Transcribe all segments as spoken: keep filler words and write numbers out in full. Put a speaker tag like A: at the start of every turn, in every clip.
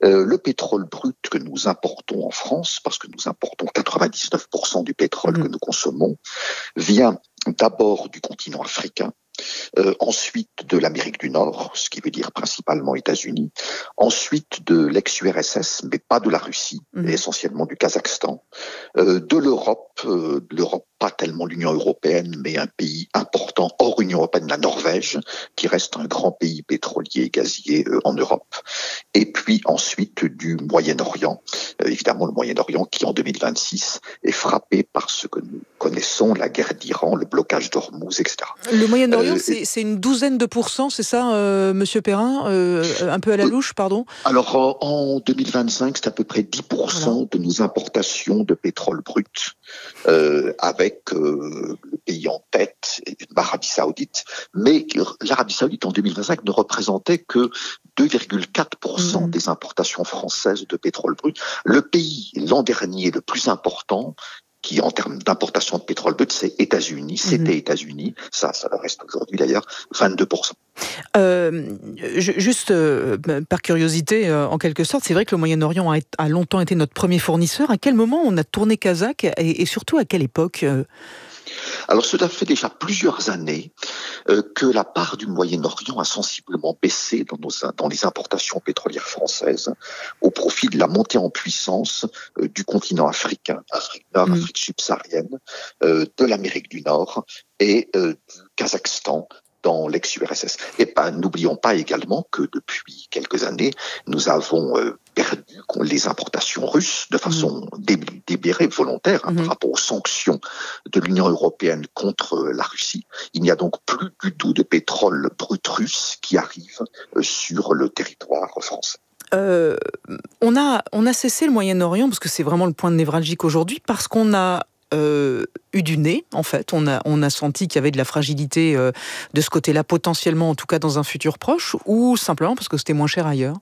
A: Euh, le pétrole brut que nous importons en France, parce que nous importons quatre-vingt-dix-neuf pour cent du pétrole mmh. que nous consommons, vient d'abord du continent africain, euh, ensuite de l'Amérique du Nord, ce qui veut dire principalement États-Unis, ensuite de l'ex-U R S S, mais pas de la Russie, mmh. et essentiellement du Kazakhstan, euh, de l'Europe, euh, de l'Europe pas tellement l'Union européenne, mais un pays important hors Union européenne, la Norvège, qui reste un grand pays pétrolier et gazier euh, en Europe, et puis ensuite du Moyen-Orient, euh, évidemment le Moyen-Orient qui en deux mille vingt-six est frappé par ce que nous connaissons, la guerre d'Iran, le blocage d'Ormuz, et cetera.
B: Le Moyen-Orient, euh, c'est, c'est une douzaine de pourcents, c'est ça, euh, Monsieur Perrin, euh, un peu à la louche, pardon.
A: Alors en deux mille vingt-cinq, c'est à peu près dix pour cent voilà. de nos importations de pétrole brut, euh, avec euh, le pays en tête, l'Arabie Saoudite. Mais l'Arabie Saoudite en deux mille vingt-cinq ne représentait que deux virgule quatre pour cent mmh. des importations françaises de pétrole brut. Le pays l'an dernier le plus important, qui en termes d'importation de pétrole brut, c'est États-Unis, c'était mmh. États-Unis, ça, ça le reste aujourd'hui d'ailleurs, vingt-deux pour cent.
B: Euh, juste euh, par curiosité, euh, en quelque sorte, c'est vrai que le Moyen-Orient a, a longtemps été notre premier fournisseur. À quel moment on a tourné kazakh et, et surtout à quelle époque euh...
A: Alors, cela fait déjà plusieurs années euh, que la part du Moyen-Orient a sensiblement baissé dans, nos, dans les importations pétrolières françaises au profit de la montée en puissance euh, du continent africain, Afrique Nord, mmh. Afrique subsaharienne, euh, de l'Amérique du Nord et euh, du Kazakhstan dans l'ex-U R S S. Et ben, n'oublions pas également que depuis quelques années, nous avons euh, perdu les importations russes de façon mmh. délibérée, volontaire, hein, mmh. par rapport aux sanctions de l'Union européenne contre la Russie. Il n'y a donc plus du tout de pétrole brut russe qui arrive euh, sur le territoire français.
B: Euh, on a, on a cessé le Moyen-Orient, parce que c'est vraiment le point névralgique aujourd'hui, parce qu'on a Euh, eu du nez, en fait. On a, on a senti qu'il y avait de la fragilité euh, de ce côté-là, potentiellement, en tout cas dans un futur proche, ou simplement parce que c'était moins cher ailleurs?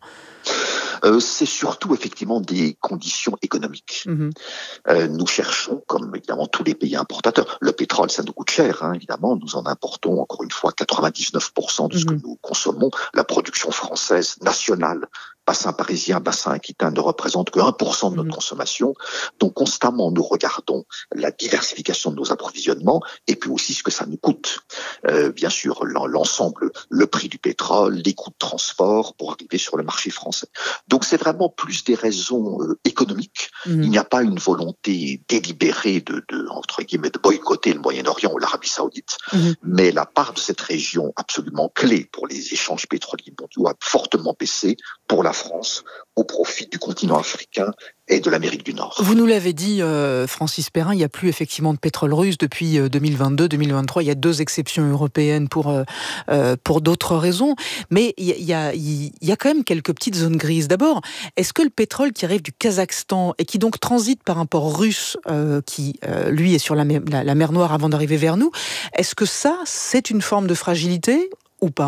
A: Euh, c'est surtout effectivement des conditions économiques. Mmh. Euh, nous cherchons, comme évidemment tous les pays importateurs, le pétrole, ça nous coûte cher, hein, évidemment. Nous en importons encore une fois quatre-vingt-dix-neuf pour cent de ce mmh. que nous consommons. La production française nationale, bassin parisien, bassin aquitain, ne représente que un pour cent de notre mmh. consommation. Donc constamment, nous regardons la diversification de nos approvisionnements et puis aussi ce que ça nous coûte. Euh, bien sûr, l'ensemble, le prix du pétrole, les coûts de transport pour arriver sur le marché français. Donc c'est vraiment plus des raisons euh, économiques. Mmh. Il n'y a pas une volonté délibérée de, de, entre guillemets, de boycotter le Moyen-Orient ou l'Arabie Saoudite, mmh. mais la part de cette région absolument clé pour les échanges pétroliers mondiaux a fortement baissé pour la France au profit du continent africain et de l'Amérique du Nord.
B: Vous nous l'avez dit, euh, Francis Perrin, il n'y a plus effectivement de pétrole russe depuis euh, deux mille vingt-deux deux mille vingt-trois. Il y a deux exceptions européennes pour, euh, euh, pour d'autres raisons. Mais il y, y, a, il y a quand même quelques petites zones grises. D'abord, est-ce que le pétrole qui arrive du Kazakhstan et qui donc transite par un port russe euh, qui, euh, lui, est sur la, la, la mer Noire avant d'arriver vers nous, est-ce que ça, c'est une forme de fragilité ou pas ?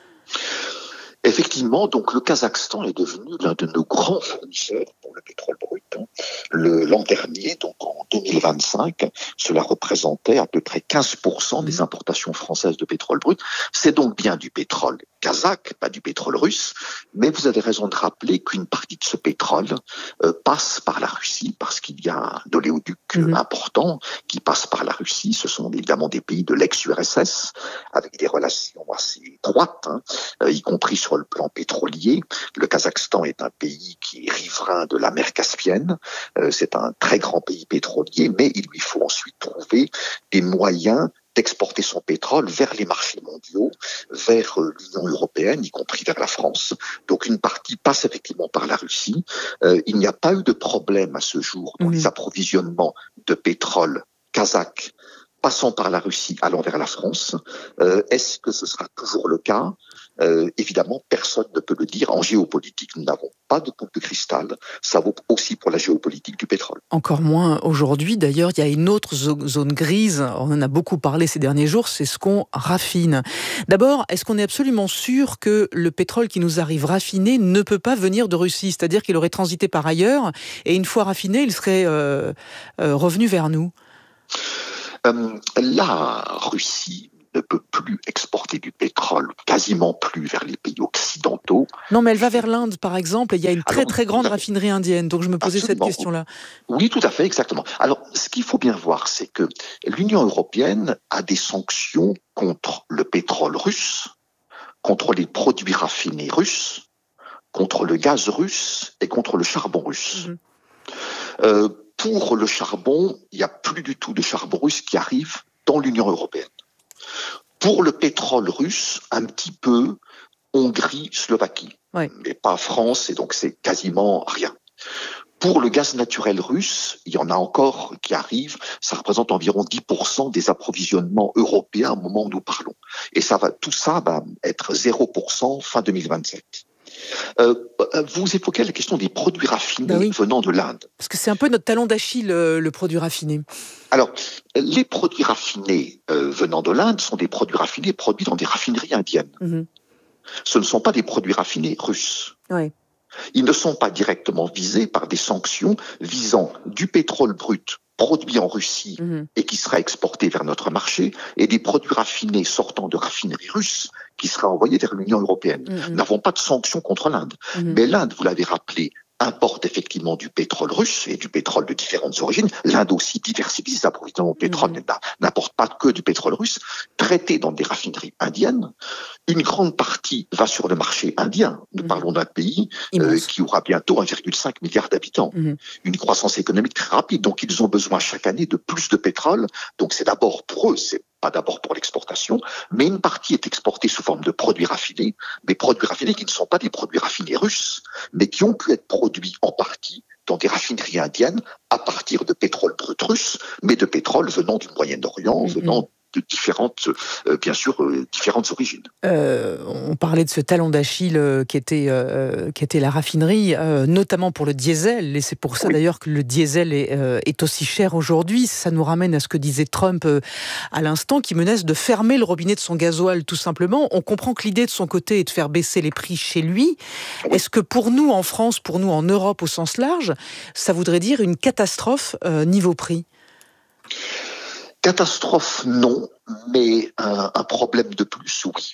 A: Effectivement, donc le Kazakhstan est devenu l'un de nos grands fournisseurs pour le pétrole brut. Le, l'an dernier, donc en deux mille vingt-cinq, cela représentait à peu près quinze pour cent des importations françaises de pétrole brut. C'est donc bien du pétrole kazakh, pas du pétrole russe, mais vous avez raison de rappeler qu'une partie de ce pétrole euh, passe par la Russie, parce qu'il y a un oléoduc mmh. important qui passe par la Russie. Ce sont évidemment des pays de l'ex-U R S S, avec des relations assez étroites, hein, euh, y compris sur le plan pétrolier. Le Kazakhstan est un pays qui est riverain de la mer Caspienne. Euh, c'est un très grand pays pétrolier, mais il lui faut ensuite trouver des moyens d'exporter son pétrole vers les marchés mondiaux, vers euh, l'Union européenne, y compris vers la France. Donc une partie passe effectivement par la Russie. Euh, il n'y a pas eu de problème à ce jour dans mmh. les approvisionnements de pétrole kazakh passant par la Russie, allant vers la France. Euh, est-ce que ce sera toujours le cas ? Euh, évidemment, personne ne peut le dire. En géopolitique, nous n'avons pas de boule de cristal. Ça vaut aussi pour la géopolitique du pétrole.
B: Encore moins aujourd'hui. D'ailleurs, il y a une autre zone grise. On en a beaucoup parlé ces derniers jours. C'est ce qu'on raffine. D'abord, est-ce qu'on est absolument sûr que le pétrole qui nous arrive raffiné ne peut pas venir de Russie ? C'est-à-dire qu'il aurait transité par ailleurs et une fois raffiné, il serait euh, euh, revenu vers nous ?
A: Euh, la Russie ne peut plus exporter du pétrole, quasiment plus vers les pays occidentaux.
B: Non, mais elle va vers l'Inde, par exemple, et il y a une très
A: Alors,
B: très grande raffinerie indienne. Donc je me posais
A: absolument.
B: cette question-là.
A: Oui, tout à fait, exactement. Alors, ce qu'il faut bien voir, c'est que l'Union européenne a des sanctions contre le pétrole russe, contre les produits raffinés russes, contre le gaz russe et contre le charbon russe. Mmh. Euh, pour le charbon, il n'y a plus du tout de charbon russe qui arrive dans l'Union européenne. Pour le pétrole russe, un petit peu Hongrie, Slovaquie, oui. Mais pas France, et donc c'est quasiment rien. Pour le gaz naturel russe, il y en a encore qui arrivent, ça représente environ dix pour cent des approvisionnements européens au moment où nous parlons. Et ça va, tout ça va être zéro pour cent fin deux mille vingt-sept. Euh, vous évoquez la question des produits raffinés bah oui. venant de l'Inde.
B: Parce que c'est un peu notre talon d'Achille, le, le produit raffiné.
A: Alors, les produits raffinés euh, venant de l'Inde sont des produits raffinés produits dans des raffineries indiennes. Mm-hmm. Ce ne sont pas des produits raffinés russes.
B: Oui.
A: Ils ne sont pas directement visés par des sanctions visant du pétrole brut produit en Russie mmh. et qui sera exporté vers notre marché, et des produits raffinés sortant de raffineries russes qui sera envoyés vers l'Union européenne. Mmh. Nous n'avons pas de sanctions contre l'Inde. Mmh. Mais l'Inde, vous l'avez rappelé, importe effectivement du pétrole russe et du pétrole de différentes origines. L'Inde aussi diversifie ses approvisionnements au pétrole, mmh. n'importe pas que du pétrole russe, traité dans des raffineries indiennes. Une grande partie va sur le marché indien. Nous mmh. parlons d'un pays euh, qui aura bientôt un virgule cinq milliard d'habitants. Mmh. Une croissance économique très rapide. Donc ils ont besoin chaque année de plus de pétrole. Donc c'est d'abord pour eux, c'est pas d'abord pour l'exportation, mais une partie est exportée sous forme de produits raffinés, des produits raffinés qui ne sont pas des produits raffinés russes, mais qui ont pu être produits en partie dans des raffineries indiennes à partir de pétrole brut russe, mais de pétrole venant du Moyen-Orient, mm-hmm. venant de différentes, euh, bien sûr, euh, différentes origines.
B: Euh, on parlait de ce talon d'Achille euh, qui était euh, qui était la raffinerie, euh, notamment pour le diesel, et c'est pour ça oui. d'ailleurs que le diesel est, euh, est aussi cher aujourd'hui. Ça nous ramène à ce que disait Trump euh, à l'instant, qui menace de fermer le robinet de son gasoil, tout simplement. On comprend que l'idée de son côté est de faire baisser les prix chez lui. Oui. Est-ce que pour nous en France, pour nous en Europe au sens large, ça voudrait dire une catastrophe euh, niveau prix ?
A: Catastrophe, non, mais un, un problème de plus, oui.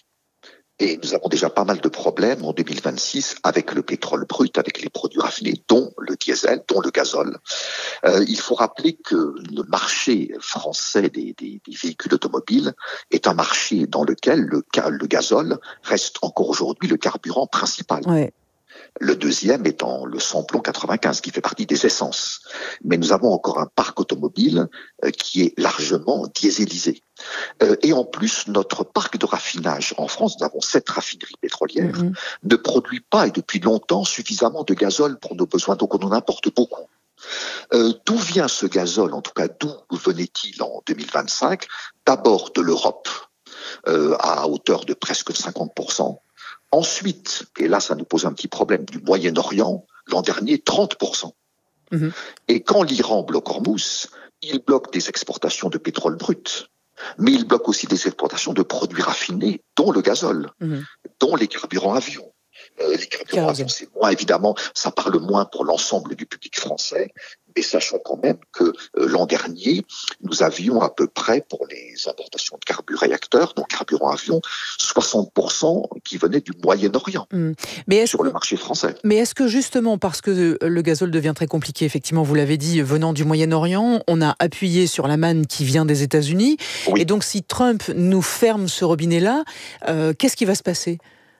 A: Et nous avons déjà pas mal de problèmes en deux mille vingt-six avec le pétrole brut, avec les produits raffinés, dont le diesel, dont le gazole. Euh, il faut rappeler que le marché français des, des, des véhicules automobiles est un marché dans lequel le, le gazole reste encore aujourd'hui le carburant principal.
B: Ouais.
A: Le deuxième étant le samplon quatre-vingt-quinze, qui fait partie des essences. Mais nous avons encore un parc automobile euh, qui est largement dieselisé. Euh, et en plus, notre parc de raffinage, en France, nous avons sept raffineries pétrolières, mm-hmm. ne produit pas, et depuis longtemps, suffisamment de gazole pour nos besoins, donc on en importe beaucoup. Euh, d'où vient ce gazole, en tout cas, d'où venait-il en deux mille vingt-cinq? D'abord de l'Europe, euh, à hauteur de presque cinquante pour cent. Ensuite, et là ça nous pose un petit problème, du Moyen-Orient, l'an dernier, trente pour cent. Mmh. Et quand l'Iran bloque Hormuz, il bloque des exportations de pétrole brut, mais il bloque aussi des exportations de produits raffinés, dont le gazole, mmh. dont les carburants avions. Euh, les carburants avions, c'est moins, évidemment, ça parle moins pour l'ensemble du public français, mais sachons quand même que euh, l'an dernier, nous avions à peu près, pour les importations de carburéacteurs, donc carburants avions, soixante pour cent qui venaient du Moyen-Orient, mmh. mais sur que, le marché français.
B: Mais est-ce que justement, parce que le gazole devient très compliqué, effectivement, vous l'avez dit, venant du Moyen-Orient, on a appuyé sur la manne qui vient des États-Unis, oui. et donc si Trump nous ferme ce robinet-là, euh, qu'est-ce qui va se passer ?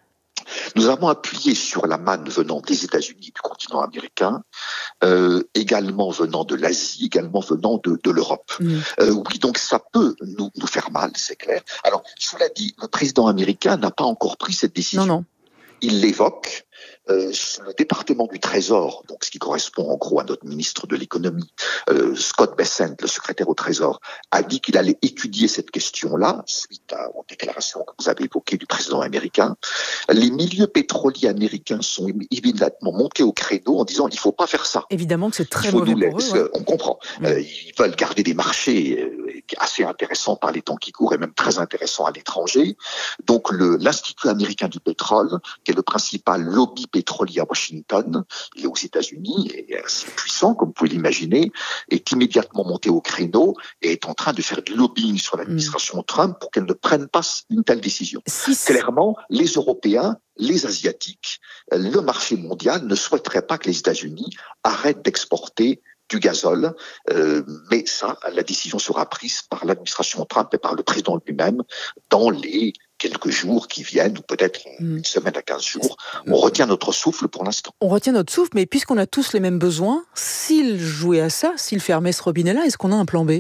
A: Nous avons appuyé sur la manne venant des États-Unis, du continent américain, euh, également venant de l'Asie, également venant de, de l'Europe. Mmh. Euh, oui, donc ça peut nous, nous faire mal, c'est clair. Alors, cela dit, le président américain n'a pas encore pris cette décision.
B: Non, non.
A: Il l'évoque. Euh, le département du Trésor, donc ce qui correspond en gros à notre ministre de l'économie, euh, Scott Bessent, le secrétaire au Trésor, a dit qu'il allait étudier cette question-là suite à, aux déclarations que vous avez évoquées du président américain. Les milieux pétroliers américains sont immédiatement montés au créneau en disant il ne faut pas faire ça.
B: Évidemment que c'est très mauvais pour eux. Ouais.
A: On comprend. Mmh. Euh, ils veulent garder des marchés euh, assez intéressants par les temps qui courent et même très intéressants à l'étranger. Donc le, l'Institut américain du pétrole, qui est le principal lobby lobby pétrolier à Washington et aux États-Unis est assez puissant, comme vous pouvez l'imaginer, est immédiatement monté au créneau et est en train de faire du lobbying sur l'administration mmh. Trump pour qu'elle ne prenne pas une telle décision. Si Clairement, les Européens, les Asiatiques, le marché mondial ne souhaiteraient pas que les États-Unis arrêtent d'exporter du gazole, euh, mais ça, la décision sera prise par l'administration Trump et par le président lui-même dans les quelques jours qui viennent, ou peut-être une mmh. semaine à quinze jours. On retient notre souffle pour l'instant.
B: On retient notre souffle, mais puisqu'on a tous les mêmes besoins, s'il jouait à ça, s'il fermait ce robinet-là, est-ce qu'on a un plan B ?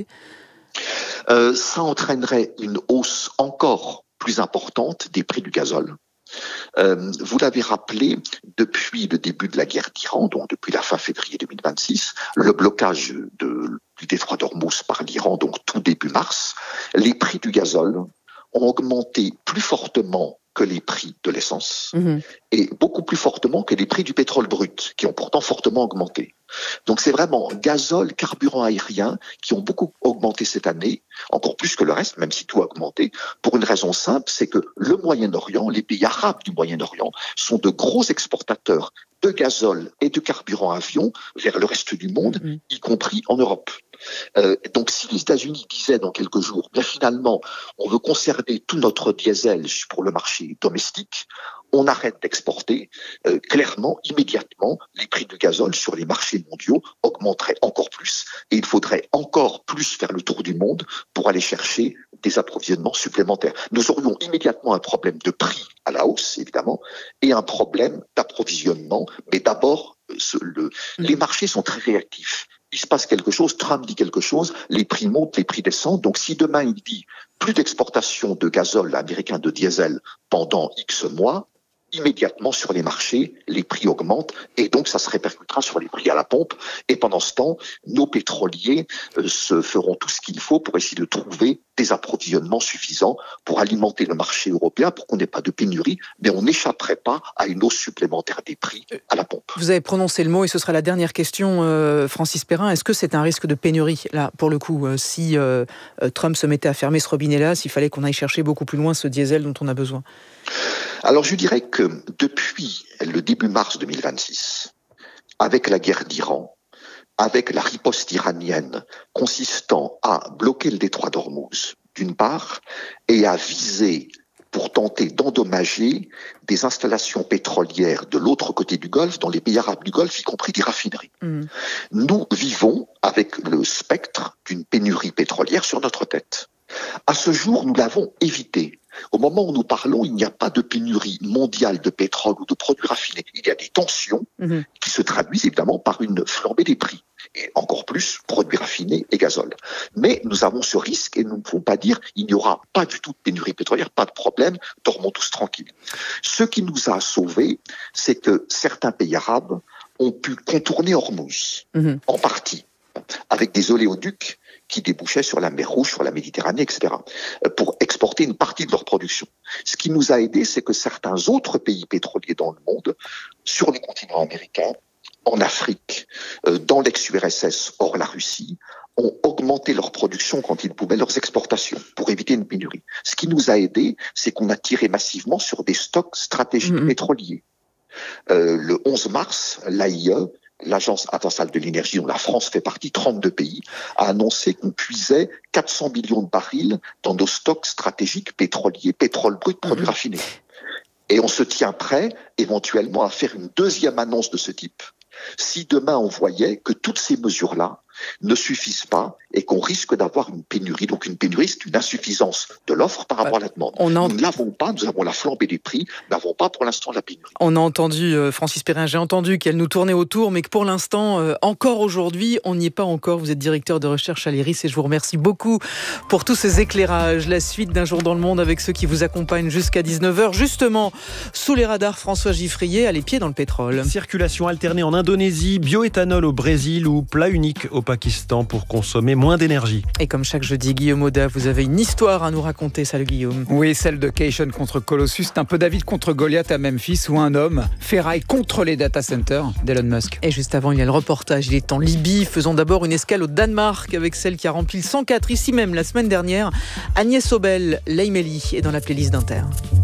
A: euh, Ça entraînerait une hausse encore plus importante des prix du gazole. Euh, vous l'avez rappelé, depuis le début de la guerre d'Iran, donc depuis la fin février deux mille vingt-six, le blocage de, du détroit d'Ormuz par l'Iran, donc tout début mars, les prix du gazole ont augmenté plus fortement que les prix de l'essence mmh. et beaucoup plus fortement que les prix du pétrole brut, qui ont pourtant fortement augmenté. Donc c'est vraiment gazole, carburant aérien qui ont beaucoup augmenté cette année, encore plus que le reste, même si tout a augmenté, pour une raison simple, c'est que le Moyen-Orient, les pays arabes du Moyen-Orient, sont de gros exportateurs de gazole et de carburant avion vers le reste du monde, mmh. y compris en Europe. Euh, donc si les États-Unis disaient dans quelques jours, bien finalement, on veut conserver tout notre diesel pour le marché domestique, on arrête d'exporter, euh, clairement, immédiatement, les prix du gazole sur les marchés mondiaux augmenteraient encore plus et il faudrait encore plus faire le tour du monde pour aller chercher des approvisionnements supplémentaires. Nous aurions immédiatement un problème de prix à la hausse, évidemment, et un problème d'approvisionnement. Mais d'abord, ce, le, les marchés sont très réactifs. Il se passe quelque chose, Trump dit quelque chose, les prix montent, les prix descendent. Donc si demain il dit plus d'exportation de gazole américain, de diesel pendant X mois, immédiatement sur les marchés, les prix augmentent et donc ça se répercutera sur les prix à la pompe. Et pendant ce temps, nos pétroliers euh, se feront tout ce qu'il faut pour essayer de trouver des approvisionnements suffisants pour alimenter le marché européen, pour qu'on n'ait pas de pénurie, mais on n'échapperait pas à une hausse supplémentaire des prix à la pompe.
B: Vous avez prononcé le mot et ce sera la dernière question, euh, Francis Perrin. Est-ce que c'est un risque de pénurie, là, pour le coup, euh, si euh, Trump se mettait à fermer ce robinet-là, s'il fallait qu'on aille chercher beaucoup plus loin ce diesel dont on a besoin ?
A: Alors je dirais que depuis le début mars deux mille vingt-six, avec la guerre d'Iran, avec la riposte iranienne consistant à bloquer le détroit d'Ormuz, d'une part, et à viser pour tenter d'endommager des installations pétrolières de l'autre côté du Golfe, dans les pays arabes du Golfe, y compris des raffineries. Mmh. Nous vivons avec le spectre d'une pénurie pétrolière sur notre tête. À ce jour, nous l'avons évité. Au moment où nous parlons, il n'y a pas de pénurie mondiale de pétrole ou de produits raffinés. Il y a des tensions mmh. qui se traduisent évidemment par une flambée des prix. Et encore plus, produits raffinés et gazole. Mais nous avons ce risque et nous ne pouvons pas dire il n'y aura pas du tout de pénurie pétrolière, pas de problème, dormons tous tranquilles. Ce qui nous a sauvés, c'est que certains pays arabes ont pu contourner Ormuz, mmh. en partie, avec des oléoducs qui débouchaient sur la mer Rouge, sur la Méditerranée, et cetera, pour exporter une partie de leur production. Ce qui nous a aidé, c'est que certains autres pays pétroliers dans le monde, sur le continent américain, en Afrique, dans l'ex-U R S S, hors la Russie, ont augmenté leur production quand ils pouvaient, leurs exportations, pour éviter une pénurie. Ce qui nous a aidé, c'est qu'on a tiré massivement sur des stocks stratégiques mmh. pétroliers. Euh, le onze mars, l'A I E, l'Agence internationale de l'énergie, dont la France fait partie, trente-deux pays, a annoncé qu'on puisait quatre cents millions de barils dans nos stocks stratégiques pétroliers, pétrole brut, produits mmh. raffinés. Et on se tient prêt, éventuellement, à faire une deuxième annonce de ce type. Si demain on voyait que toutes ces mesures-là ne suffisent pas et qu'on risque d'avoir une pénurie. Donc une pénurie, c'est une insuffisance de l'offre par rapport à la demande. On a... Nous ne l'avons pas, nous avons la flambée des prix, nous n'avons pas pour l'instant la pénurie.
B: On a entendu, euh, Francis Perrin, j'ai entendu qu'elle nous tournait autour, mais que pour l'instant, euh, encore aujourd'hui, on n'y est pas encore. Vous êtes directeur de recherche à l'I R I S et je vous remercie beaucoup pour tous ces éclairages. La suite d'Un jour dans le monde avec ceux qui vous accompagnent jusqu'à dix-neuf heures. Justement, sous les radars, François Giffrier a les pieds dans le pétrole.
C: Circulation alternée en Indonésie, bioéthanol au Brésil ou plat unique au Pakistan pour consommer moins d'énergie.
B: Et comme chaque jeudi, Guillaume Auda, vous avez une histoire à nous raconter. Salut Guillaume.
D: Oui, celle de Keishon contre Colossus. C'est un peu David contre Goliath à Memphis où un homme ferraille contre les data centers d'Elon Musk.
B: Et juste avant, il y a le reportage. Il est en Libye. Faisons d'abord une escale au Danemark avec celle qui a rempli le cent quatre ici même la semaine dernière. Agnès Obel, Leimeli est dans la playlist d'Inter.